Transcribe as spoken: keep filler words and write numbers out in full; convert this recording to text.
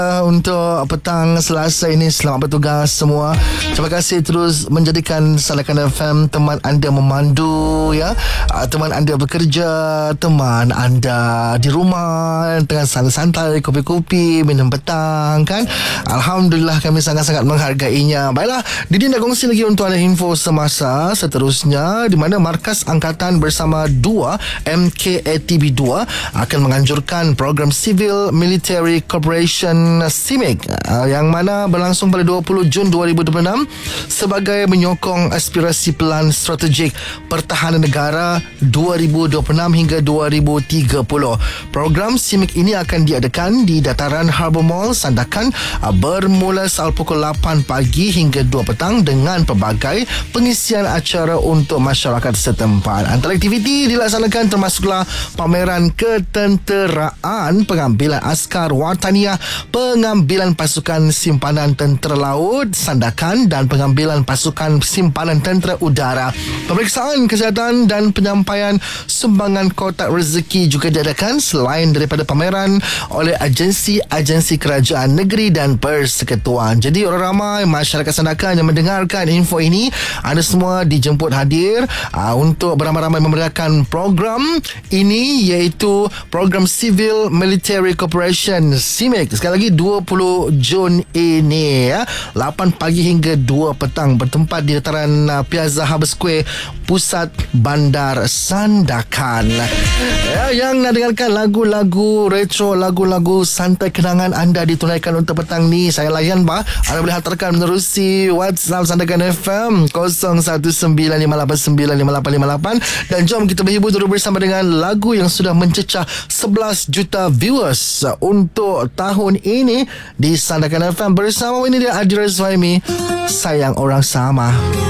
Untuk petang Selasa ini, selamat bertugas semua. Terima kasih terus menjadikan Sandakan F M teman anda memandu, ya, teman anda bekerja, teman anda di rumah tengah santai-santai, kopi-kopi, minum petang, kan. Alhamdulillah, kami sangat-sangat menghargainya. Baiklah, Didi nak kongsi lagi untuk anda info semasa seterusnya, di mana Markas Angkatan bersama dua M K A T B dua akan menganjurkan program Civil Military Corporation C M I C, yang mana berlangsung pada dua puluh Jun dua ribu dua puluh enam sebagai menyokong aspirasi Pelan Strategik Pertahanan Negara dua ribu dua puluh enam hingga dua ribu tiga puluh. Program C M I C ini akan diadakan di dataran Harbour Mall Sandakan bermula saat pukul lapan pagi hingga dua petang dengan pelbagai pengisian acara untuk masyarakat setempat. Antara aktiviti dilaksanakan termasuklah pameran ketenteraan, pengambilan askar wataniah, pengambilan pasukan simpanan tentera laut Sandakan dan pengambilan pasukan simpanan tentera udara. Pemeriksaan kesihatan dan penyampaian sumbangan kotak rezeki juga diadakan selain daripada pameran oleh agensi-agensi kerajaan negeri dan persekutuan. Jadi orang ramai masyarakat Sandakan yang mendengarkan info ini, anda semua dijemput hadir aa, untuk beramai-ramai memeriahkan program ini, iaitu program Civil Military Corporation C M I C. Sekali lagi dua puluh Jun ini, ya, lapan pagi hingga dua petang, bertempat di dataran uh, Piazza Harbour Square, pusat bandar Sandakan. Ya, yang nak dengarkan lagu-lagu retro, lagu-lagu santai kenangan anda ditunaikan untuk petang ni, saya layan bah. Anda boleh hantarkan menerusi WhatsApp Sandakan F M kosong satu sembilan lima lapan sembilan lima lapan lima lapan, dan jom kita berhibur dulu bersama dengan lagu yang sudah mencecah sebelas juta viewers untuk tahun ini di Sandakan F M. Bersama ini dia Adira Zuhaimi, Sayang Orang Sama.